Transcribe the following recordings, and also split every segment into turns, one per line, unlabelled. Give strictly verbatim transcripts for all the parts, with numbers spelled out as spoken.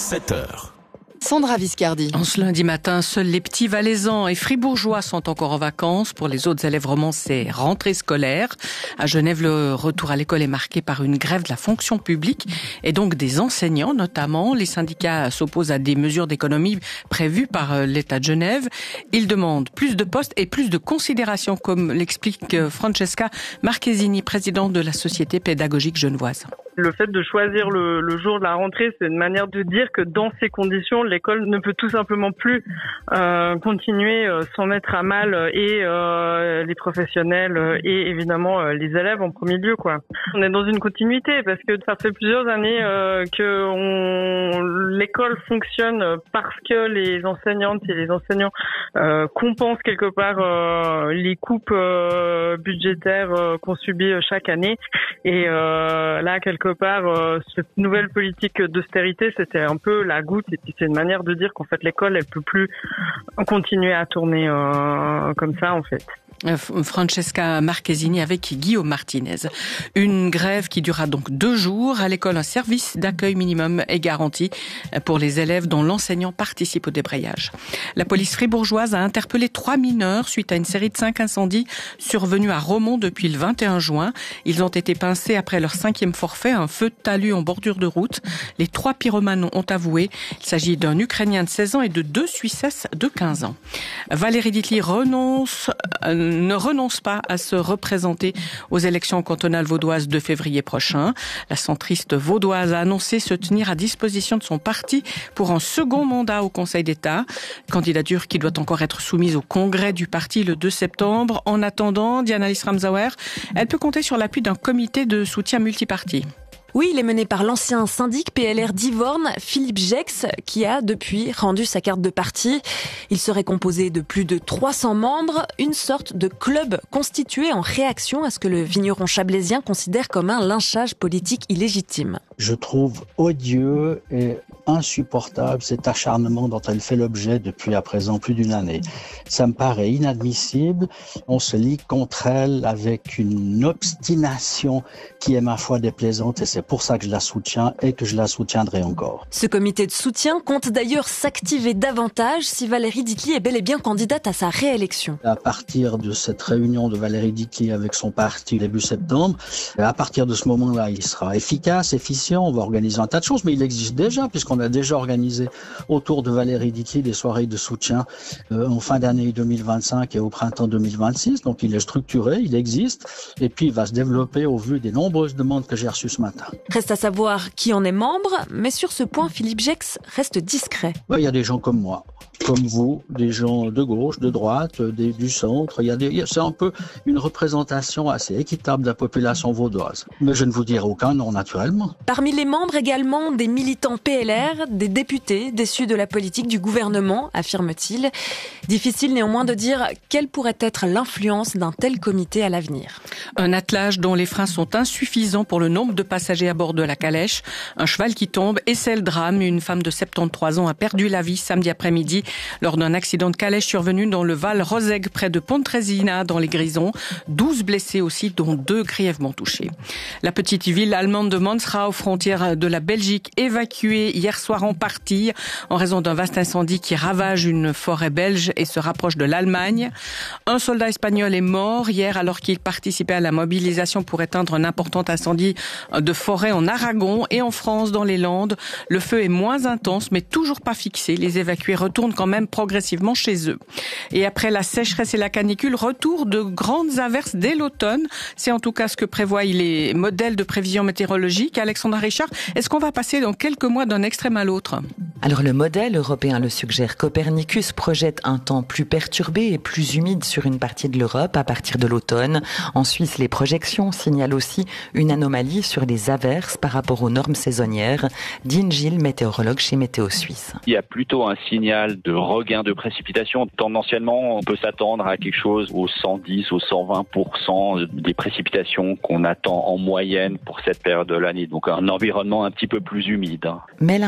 sept heures.
Sandra Viscardi.
En ce lundi matin, seuls les petits Valaisans et fribourgeois sont encore en vacances. Pour les autres élèves romans, c'est rentrée scolaire. À Genève, le retour à l'école est marqué par une grève de la fonction publique et donc des enseignants notamment. Les syndicats s'opposent à des mesures d'économie prévues par l'État de Genève. Ils demandent plus de postes et plus de considération, comme l'explique Francesca Marchesini, présidente de la Société pédagogique genevoise.
Le fait de choisir le, le jour de la rentrée, c'est une manière de dire que dans ces conditions, l'école ne peut tout simplement plus euh, continuer euh, sans mettre à mal euh, et euh, les professionnels euh, et évidemment euh, les élèves en premier lieu, quoi. On est dans une continuité parce que ça fait plusieurs années euh, que on, l'école fonctionne parce que les enseignantes et les enseignants euh, compensent quelque part euh, les coupes euh, budgétaires euh, qu'on subit chaque année. Et euh, là, quelque part, euh, cette nouvelle politique d'austérité, c'était un peu la goutte. Et puis c'est une manière de dire qu'en fait l'école, elle peut plus continuer à tourner euh, comme ça, en fait.
Francesca Marchesini avec Guillaume Martinez. Une grève qui durera donc deux jours. À l'école, un service d'accueil minimum est garanti pour les élèves dont l'enseignant participe au débrayage. La police fribourgeoise a interpellé trois mineurs suite à une série de cinq incendies survenus à Romont depuis le vingt et un juin. Ils ont été pincés après leur cinquième forfait, un feu de talus en bordure de route. Les trois pyromanes ont avoué. Il s'agit d'un Ukrainien de seize ans et de deux Suissesses de quinze ans. Valérie Ditli renonce ne renonce pas à se représenter aux élections cantonales vaudoises de février prochain. La centriste vaudoise a annoncé se tenir à disposition de son parti pour un second mandat au Conseil d'État. Candidature qui doit encore être soumise au congrès du parti le deux septembre. En attendant, Diana Lisramzauer, elle peut compter sur l'appui d'un comité de soutien multiparti.
Oui, il est mené par l'ancien syndic P L R d'Ivorne, Philippe Gex, qui a depuis rendu sa carte de parti. Il serait composé de plus de trois cents membres, une sorte de club constitué en réaction à ce que le vigneron chablaisien considère comme un lynchage politique illégitime.
Je trouve odieux et insupportable cet acharnement dont elle fait l'objet depuis à présent plus d'une année. Ça me paraît inadmissible. On se lie contre elle avec une obstination qui est ma foi déplaisante et c'est pour ça que je la soutiens et que je la soutiendrai encore.
Ce comité de soutien compte d'ailleurs s'activer davantage si Valérie Ditli est bel et bien candidate à sa réélection.
À partir de cette réunion de Valérie Ditli avec son parti début septembre, à partir de ce moment-là, il sera efficace, efficient, on va organiser un tas de choses, mais il existe déjà puisqu'on a déjà organisé autour de Valérie Ditli des soirées de soutien euh, en fin d'année deux mille vingt-cinq et au printemps deux mille vingt-six, donc il est structuré, il existe et puis il va se développer au vu des nombreuses demandes que j'ai reçues ce matin.
Reste à savoir qui en est membre, mais sur ce point, Philippe Gex reste discret.
Il y a des gens comme moi, comme vous, des gens de gauche, de droite, des, du centre. Il y a des, c'est un peu une représentation assez équitable de la population vaudoise. Mais je ne vous dirai aucun nom, naturellement.
Parmi les membres également, des militants P L R, des députés déçus de la politique du gouvernement, affirme-t-il. Difficile néanmoins de dire quelle pourrait être l'influence d'un tel comité à l'avenir.
Un attelage dont les freins sont insuffisants pour le nombre de passagers à bord de la calèche. Un cheval qui tombe et c'est le drame. Une femme de soixante-treize ans a perdu la vie samedi après-midi lors d'un accident de calèche survenu dans le Val Roseg près de Pontresina dans les Grisons. douze blessés aussi, dont deux grièvement touchés. La petite ville allemande de Monsrau, aux frontières de la Belgique, évacuée hier soir en partie en raison d'un vaste incendie qui ravage une forêt belge et se rapproche de l'Allemagne. Un soldat espagnol est mort hier alors qu'il participait à la mobilisation pour éteindre un important incendie de forêt en Aragon et en France dans les Landes. Le feu est moins intense mais toujours pas fixé. Les évacués retournent quand même progressivement chez eux. Et après la sécheresse et la canicule, retour de grandes averses dès l'automne. C'est en tout cas ce que prévoient les modèles de prévision météorologique. Alexandra Richard, est-ce qu'on va passer dans quelques mois d'un extrême à l'autre ?
Alors le modèle européen le suggère. Copernicus projette un temps plus perturbé et plus humide sur une partie de l'Europe à partir de l'automne. En Suisse, les projections signalent aussi une anomalie sur les averses par rapport aux normes saisonnières. Dean Gilles, météorologue chez Météo Suisse.
Il y a plutôt un signal de regain de précipitations. Tendanciellement, on peut s'attendre à quelque chose aux cent dix, aux cent vingt pour cent des précipitations qu'on attend en moyenne pour cette période de l'année. Donc un environnement un petit peu plus humide.
Mais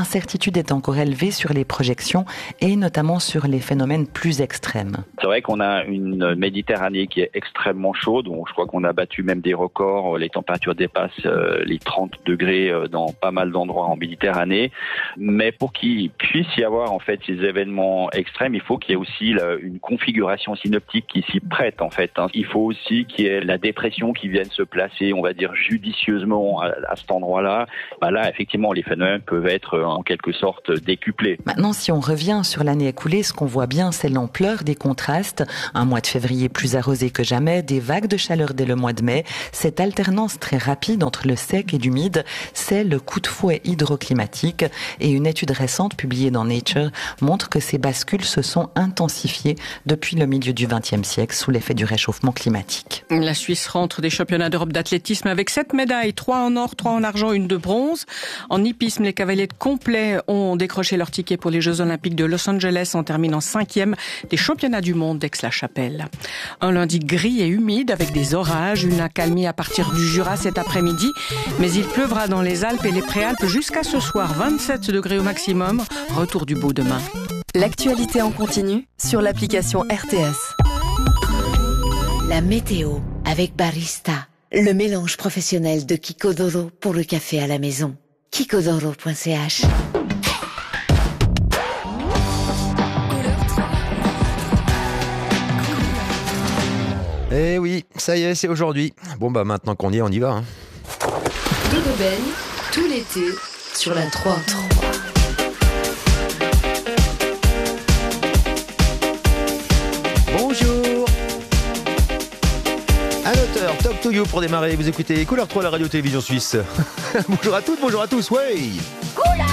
l'incertitude est encore élevée sur les projections et notamment sur les phénomènes plus extrêmes.
C'est vrai qu'on a une Méditerranée qui est extrêmement chaude. Je crois qu'on a battu même des records. Les températures dépassent les trente degrés dans pas mal d'endroits en Méditerranée. Mais pour qu'il puisse y avoir en fait ces événements extrêmes, il faut qu'il y ait aussi une configuration synoptique qui s'y prête en fait. Il faut aussi qu'il y ait la dépression qui vienne se placer, on va dire judicieusement à, à cet endroit-là. Bah là, effectivement, les phénomènes peuvent être en quelque sorte décuplés.
Maintenant, si on revient sur l'année écoulée, ce qu'on voit bien, c'est l'ampleur des contrastes. Un mois de février plus arrosé que jamais, des vagues de chaleur dès le mois de mai. Cette alternance très rapide entre le sec et l'humide, c'est le coup de fouet hydroclimatique. Et une étude récente publiée dans Nature montre que ces bascules se sont intensifiées depuis le milieu du vingtième siècle sous l'effet du réchauffement climatique.
La Suisse rentre des championnats d'Europe d'athlétisme avec sept médailles, trois en or, trois en argent, une de bronze. En hippisme, les cavaliers de complet ont décroché leur ticket pour les Jeux Olympiques de Los Angeles en terminant cinquième des championnats du monde d'Aix-la-Chapelle. Un lundi gris et humide avec des orages, une accalmie à partir du Jura cet après-midi, mais il pleuvra dans les Alpes et les Préalpes jusqu'à ce soir, vingt-sept degrés au maximum. Retour du beau demain.
L'actualité en continu sur l'application R T S.
La météo avec Barista, le mélange professionnel de Kikodoro pour le café à la maison. kikodoro point c h.
Eh oui, ça y est, c'est aujourd'hui. Bon bah maintenant qu'on y est, on y va. Hein.
De Goben, tout l'été, sur la trois.
Bonjour. À l'auteur, Top to You pour démarrer. Vous écoutez Couleur trois, la radio-télévision suisse. Bonjour à toutes, bonjour à tous, ouais. Couleur